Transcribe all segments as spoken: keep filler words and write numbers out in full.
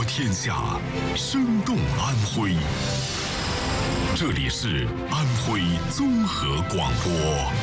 播天下，生动安徽。这里是安徽综合广播。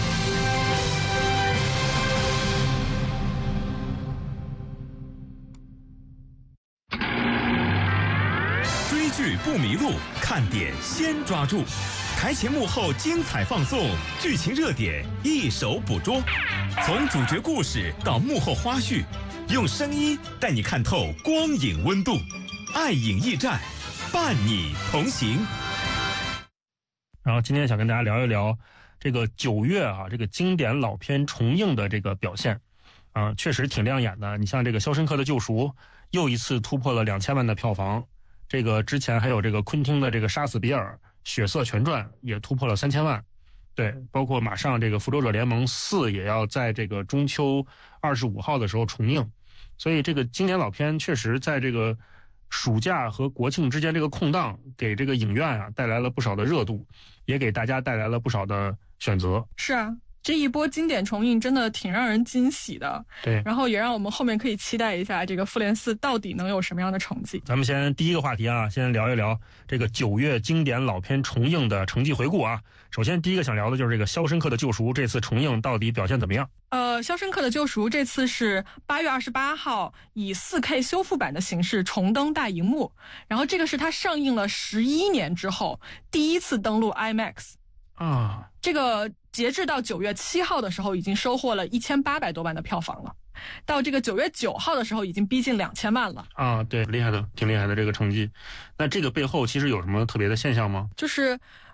追剧不迷路，看点先抓住。台前幕后精彩放送，剧情热点一手捕捉，从主角故事到幕后花絮，用声音带你看透光影温度。爱影驿站，伴你同行。 然后今天想跟大家聊一聊这个九月啊，这个经典老片重映的这个表现啊、呃，确实挺亮眼的。你像这个《肖申克的救赎》又一次突破了两千万的票房，这个之前还有这个昆汀的这个《杀死比尔》《血色全传》也突破了三千万。对，包括马上这个《复仇者联盟四》也要在这个中秋二十五号的时候重映，所以这个经典老片确实在这个暑假和国庆之间这个空档，给这个影院啊带来了不少的热度，也给大家带来了不少的选择。 是啊，这一波经典重映真的挺让人惊喜的。 对， 然后也让我们后面可以期待一下这个复联四到底能有什么样的成绩。 咱们先第一个话题啊，先聊一聊这个九月经典老片重映的成绩回顾啊。首先第一个想聊的就是这个《肖申克的救赎》这次重映到底表现怎么样？ 呃，《肖申克的救赎》这次是八月二十八号以 四 K 修复版的形式重登大荧幕，然后这个是它上映了十一年之后第一次登陆 IMAX 啊。 这个截至到九月七号的时候已经收获了一千八百多万的票房了，到这个九月九号的时候已经逼近两千万了啊。对，厉害的，挺厉害的这个成绩。那这个背后其实有什么特别的现象吗？ 就是